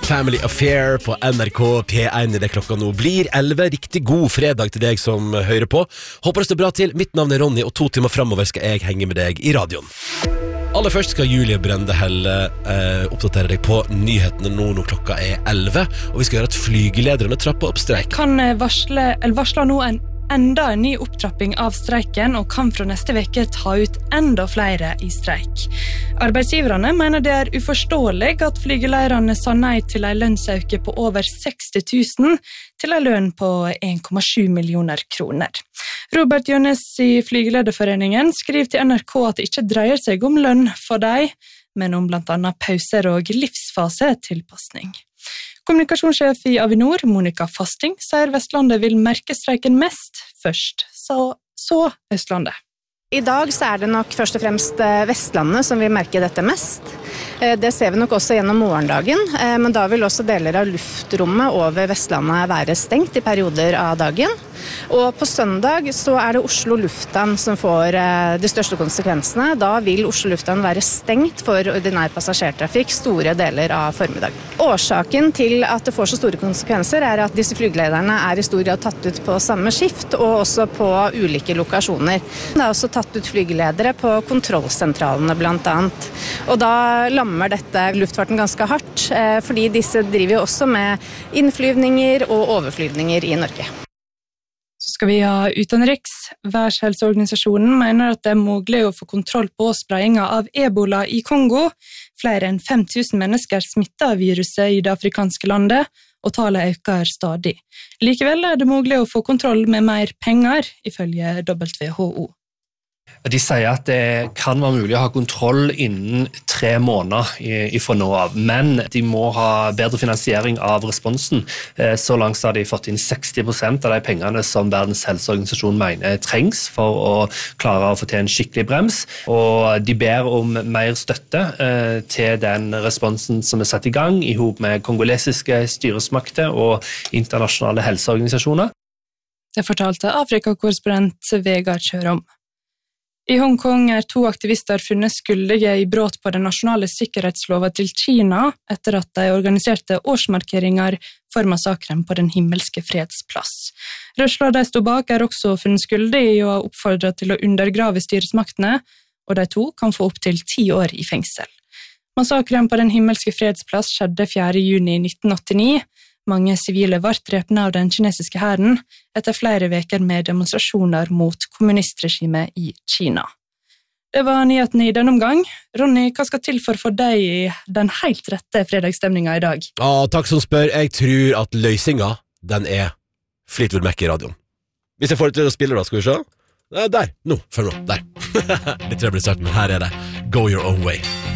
Family Affair på NRK P1 I det klokka nå blir 11. Riktig god fredag til deg som hører på. Håper det står bra til. Mitt navn Ronny, og 2 timer fremover skal jeg henge med deg I radioen. Aller først skal Julie Brendehelle oppdatere deg på nyhetene nå når klokka 11, og vi skal gjøre at flygelederne trapper opp streik. Kan varsle nå enda en ny opptrapping av streiken og kan fra neste veke ta ut enda flere I streik. Arbeidsgiverne mener det uforståelig at flygeleierne sa nei til en lønnsøke på over 60 000 til en lønn på 1,7 millioner kroner. Robert Jønnes I Flygelederforeningen skriver til NRK at det ikke dreier seg om lønn for deg, men om blant annet pauser og livsfasetilpassning. Kommunikasjonssjef I Avinor, Monica Fasting, sier Vestlandet vil merke streiken mest først, så Østlandet. I dag så det nok først og fremst Vestlandet som vil merke dette mest. Det ser vi nok også gjennom morgendagen, men da vil også deler av luftrommet over Vestlandet være stengt I perioder av dagen. Og på søndag så det Oslo Lufthavn som får de største konsekvensene. Da vil Oslo Lufthavn være stengt for ordinær passasjertrafikk store deler av formiddagen. Årsaken til at det får så store konsekvenser at disse flygelederne I stor grad tatt ut på samme skift og også på ulike lokasjoner. Det også tatt ut flygeledere på kontrollsentralene blant annet. Og da lammer dette luftfarten ganske hardt, fordi disse driver jo også med innflyvninger og overflyvninger I Norge. Så skal vi ha utenriks. Verdenshelseorganisasjonen mener at det mulig å få kontroll på spredningen av Ebola I Kongo. Flere enn 5000 mennesker smittet av viruset I det afrikanske landet, og tallet øker stadig. Likevel det mulig å få kontroll med mer penger, ifølge WHO. De sier at det kan være mulig å ha kontroll innen 3 måneder fra nå av, men de må ha bedre finansiering av responsen. Så langt har de fått inn 60% av de pengene som Verdens helseorganisasjon mener trengs for å klare å få til en skikkelig brems, og de ber om mer støtte til den responsen som satt I gang I hop med kongolesiske styresmakter og internasjonale helseorganisasjoner. Det fortalte Afrika-korrespondent Vegard Kjørom. I Hongkong 2 aktivister funnet skyldige I bråt på den nasjonale sikkerhetsloven til Kina etter at de organiserte årsmarkeringer for massakren på den himmelske fredsplass. Rørsla de stod bak også funnet skyldige I å oppfordre til å undergrave styresmaktene, og de 2 kan få opp til 10 år I fengsel. Massakren på den himmelske fredsplass skjedde 4. juni 1989. Mange sivile var drepne av den kinesiske hæren etter flere veker med demonstrasjoner mot kommunistregimet I Kina. Det var nyheten I denne omgang. Ronny, hva skal til for å få deg I den helt rette fredagsstemningen I dag? Takk som spør. Jeg tror at løsningen, den Fleetwood Mac I radioen. Hvis jeg får det til å spille da, skal vi se? Der, nå, følg nå, der. Litt trøbbelig start, men her det. Go Your Own Way.